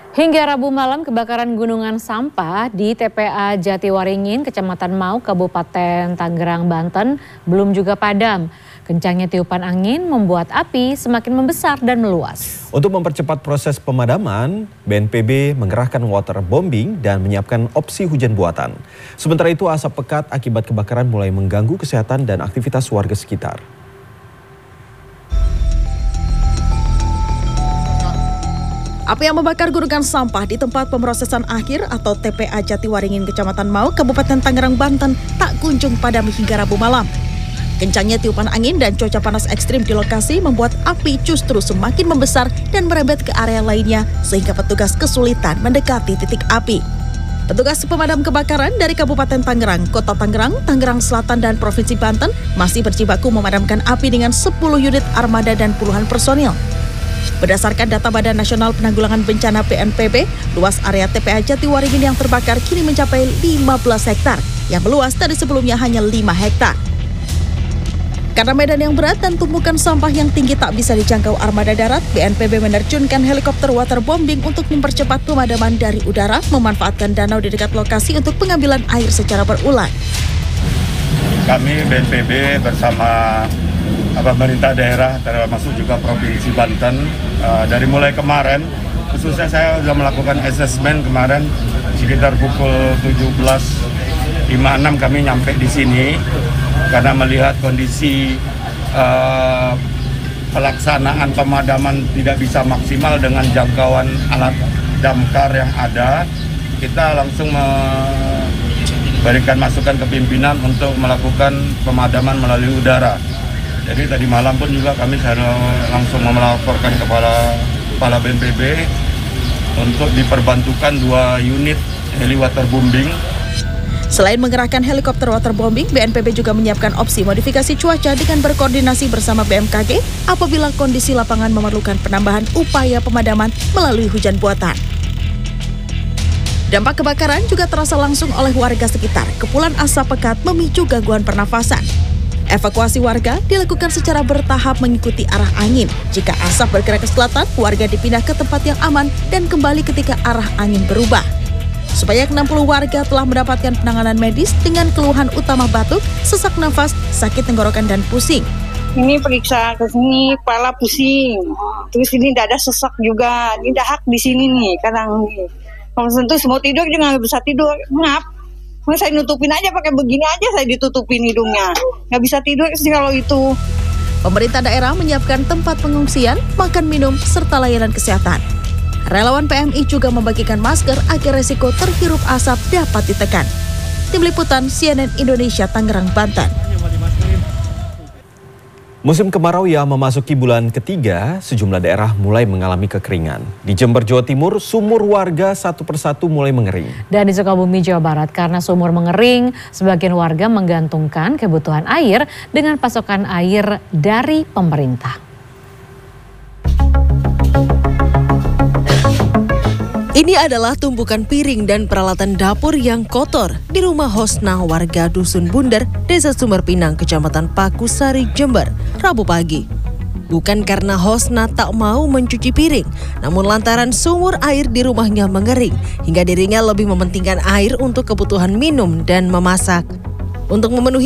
Hingga Rabu malam, kebakaran gunungan sampah di TPA Jatiwaringin, Kecamatan Mau, Kabupaten Tangerang, Banten belum juga padam. Kencangnya tiupan angin membuat api semakin membesar dan meluas. Untuk mempercepat proses pemadaman, BNPB mengerahkan waterbombing dan menyiapkan opsi hujan buatan. Sementara itu, asap pekat akibat kebakaran mulai mengganggu kesehatan dan aktivitas warga sekitar. Api yang membakar gunungan sampah di tempat pemrosesan akhir atau TPA Jatiwaringin, Kecamatan Mau, Kabupaten Tangerang, Banten tak kunjung padam hingga Rabu malam. Kencangnya tiupan angin dan cuaca panas ekstrim di lokasi membuat api justru semakin membesar dan merembet ke area lainnya sehingga petugas kesulitan mendekati titik api. Petugas pemadam kebakaran dari Kabupaten Tangerang, Kota Tangerang, Tangerang Selatan, dan Provinsi Banten masih berjibaku memadamkan api dengan 10 unit armada dan puluhan personil. Berdasarkan data Badan Nasional Penanggulangan Bencana BNPB, luas area TPA Jatiwaringin yang terbakar kini mencapai 15 hektar, yang meluas dari sebelumnya hanya 5 hektar. Karena medan yang berat dan tumpukan sampah yang tinggi tak bisa dijangkau armada darat, BNPB menerjunkan helikopter waterbombing untuk mempercepat pemadaman dari udara, memanfaatkan danau di dekat lokasi untuk pengambilan air secara berulang. Kami BNPB bersama pemerintah daerah, termasuk juga Provinsi Banten, dari mulai kemarin, khususnya saya sudah melakukan asesmen kemarin sekitar pukul 17.56 kami nyampe di sini karena melihat kondisi pelaksanaan pemadaman tidak bisa maksimal dengan jangkauan alat damkar yang ada. Kita langsung memberikan masukan ke pimpinan untuk melakukan pemadaman melalui udara. Jadi tadi malam pun juga kami langsung melaporkan kepala BNPB untuk diperbantukan 2 unit heli waterbombing. Selain mengerahkan helikopter waterbombing, BNPB juga menyiapkan opsi modifikasi cuaca dengan berkoordinasi bersama BMKG apabila kondisi lapangan memerlukan penambahan upaya pemadaman melalui hujan buatan. Dampak kebakaran juga terasa langsung oleh warga sekitar. Kepulan asap pekat memicu gangguan pernafasan. Evakuasi warga dilakukan secara bertahap mengikuti arah angin. Jika asap bergerak ke selatan, warga dipindah ke tempat yang aman dan kembali ketika arah angin berubah. Sebanyak 60 warga telah mendapatkan penanganan medis dengan keluhan utama batuk, sesak nafas, sakit tenggorokan, dan pusing. Ini periksa ke sini, kepala pusing. Terus ini dada sesak juga. Ini dahak di sini nih, kadang nih. Kalau sentuh mau tidur juga nggak bisa tidur. Ngap. Saya nutupin aja pakai begini aja, saya ditutupin hidungnya. Nggak bisa tidur sih kalau itu. Pemerintah daerah menyiapkan tempat pengungsian, makan minum, serta layanan kesehatan. Relawan PMI juga membagikan masker agar resiko terhirup asap dapat ditekan. Tim Liputan CNN Indonesia, Tangerang, Banten. Musim kemarau yang memasuki bulan ketiga, sejumlah daerah mulai mengalami kekeringan. Di Jember, Jawa Timur, sumur warga satu persatu mulai mengering. Dan di Sukabumi, Jawa Barat, karena sumur mengering, sebagian warga menggantungkan kebutuhan air dengan pasokan air dari pemerintah. Ini adalah tumpukan piring dan peralatan dapur yang kotor di rumah Hosna, warga Dusun Bundar, Desa Sumber Pinang, Kecamatan Pakusari, Jember, Rabu pagi. Bukan karena Hosna tak mau mencuci piring, namun lantaran sumur air di rumahnya mengering, hingga dirinya lebih mementingkan air untuk kebutuhan minum dan memasak. Untuk memenuhi